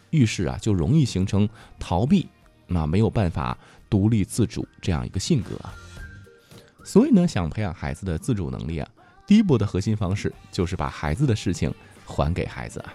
遇事啊就容易形成逃避，没有办法独立自主这样一个性格啊。所以呢，想培养孩子的自主能力啊，第一步的核心方式就是把孩子的事情还给孩子啊。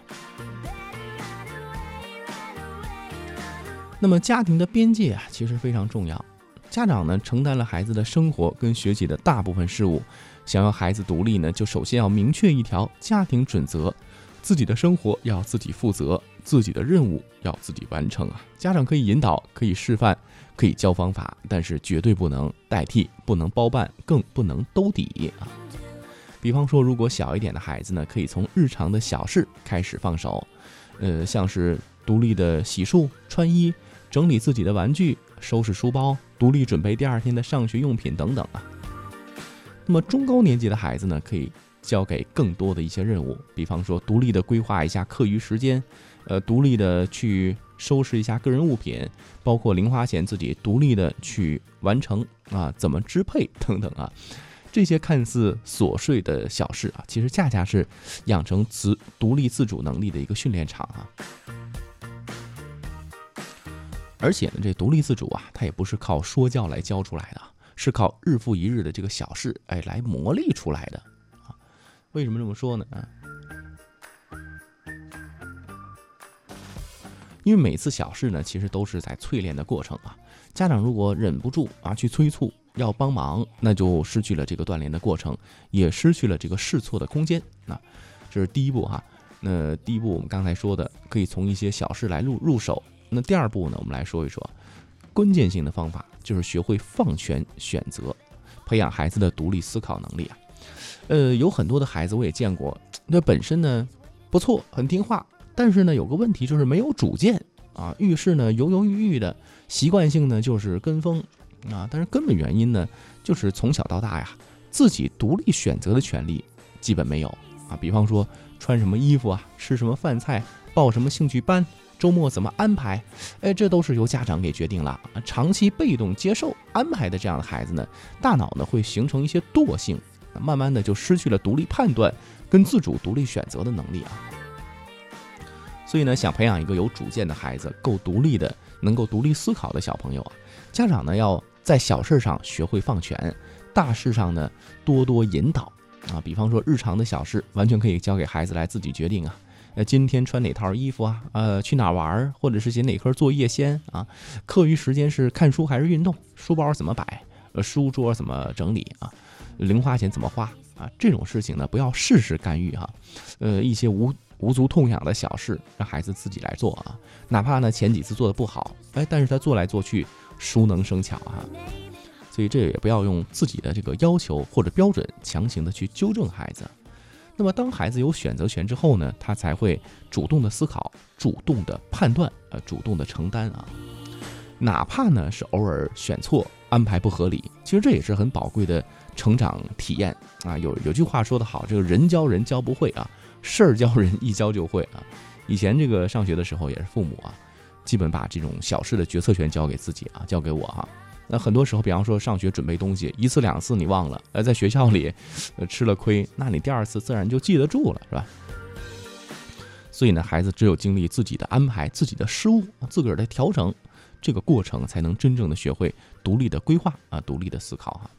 那么家庭的边界啊，其实非常重要。家长呢承担了孩子的生活跟学习的大部分事务，想要孩子独立呢，就首先要明确一条家庭准则，自己的生活要自己负责，自己的任务要自己完成啊。家长可以引导，可以示范，可以教方法，但是绝对不能代替，不能包办，更不能兜底啊。比方说，如果小一点的孩子呢，可以从日常的小事开始放手，像是独立的洗漱、穿衣、整理自己的玩具、收拾书包、独立准备第二天的上学用品等等啊。那么中高年级的孩子呢，可以交给更多的一些任务，比方说独立的规划一下课余时间，独立的去收拾一下个人物品，包括零花钱自己独立的去完成啊，怎么支配等等啊。这些看似琐碎的小事啊，其实恰恰是养成独立自主能力的一个训练场啊。而且呢，这独立自主啊，它也不是靠说教来教出来的，是靠日复一日的这个小事来磨砺出来的啊。为什么这么说呢？因为每次小事呢，其实都是在淬炼的过程啊。家长如果忍不住啊去催促要帮忙，那就失去了这个锻炼的过程，也失去了这个试错的空间。那这是第一步哈。那第一步我们刚才说的，可以从一些小事来入手。那第二步呢，我们来说一说关键性的方法，就是学会放权选择，培养孩子的独立思考能力啊。有很多的孩子我也见过，那本身呢不错，很听话，但是呢有个问题就是没有主见啊，遇事呢犹犹豫豫的，习惯性呢就是跟风啊。但是根本原因呢，就是从小到大呀，自己独立选择的权利基本没有啊。比方说穿什么衣服啊，吃什么饭菜，报什么兴趣班，周末怎么安排，这都是由家长给决定了。长期被动接受安排的这样的孩子呢，大脑呢会形成一些惰性，慢慢的就失去了独立判断跟自主独立选择的能力啊。所以呢，想培养一个有主见的孩子，够独立的，能够独立思考的小朋友啊，家长呢要在小事上学会放权，大事上呢多多引导啊。比方说日常的小事，完全可以交给孩子来自己决定啊。今天穿哪套衣服啊？去哪玩？或者是写哪科作业先啊？课余时间是看书还是运动？书包怎么摆？书桌怎么整理啊？零花钱怎么花啊？这种事情呢，不要事事干预哈。一些无足痛痒的小事，让孩子自己来做啊。哪怕呢前几次做的不好，但是他做来做去，熟能生巧哈。所以这也不要用自己的这个要求或者标准强行的去纠正孩子。那么当孩子有选择权之后呢，他才会主动的思考，主动的判断，主动的承担啊。哪怕呢是偶尔选错，安排不合理，其实这也是很宝贵的成长体验啊。有句话说得好，这个人教人教不会啊，事儿教人一教就会啊。以前这个上学的时候也是父母啊，基本把这种小事的决策权交给自己啊，交给我哈。那很多时候，比方说上学准备东西，一次两次你忘了，在学校里吃了亏，那你第二次自然就记得住了，是吧？所以呢，孩子只有经历自己的安排、自己的失误、自个儿的调整，这个过程才能真正的学会独立的规划啊，独立的思考哈。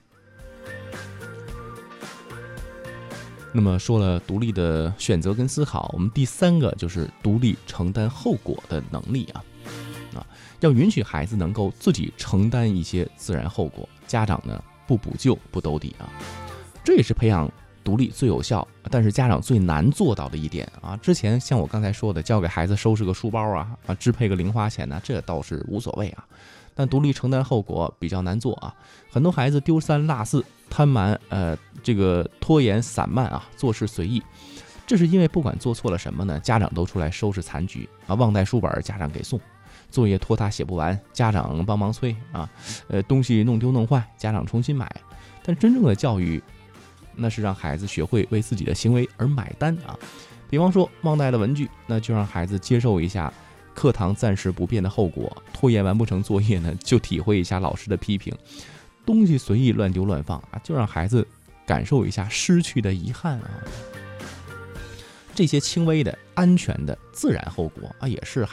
那么说了独立的选择跟思考，我们第三个就是独立承担后果的能力啊。要允许孩子能够自己承担一些自然后果，家长呢不补救不兜底啊。这也是培养独立最有效，但是家长最难做到的一点啊。之前像我刚才说的，教给孩子收拾个书包啊，支配个零花钱呢，这倒是无所谓啊。但独立承担后果比较难做啊。很多孩子丢三落四，贪婪，这个拖延散漫啊，做事随意。这是因为不管做错了什么呢，家长都出来收拾残局啊，忘带书本家长给送。作业拖沓写不完，家长帮忙催啊，东西弄丢弄坏，家长重新买。但真正的教育，那是让孩子学会为自己的行为而买单啊。比方说忘带了文具，那就让孩子接受一下课堂暂时不变的后果；拖延完不成作业呢，就体会一下老师的批评；东西随意乱丢乱放啊，就让孩子感受一下失去的遗憾啊。这些轻微的、安全的自然后果啊，也是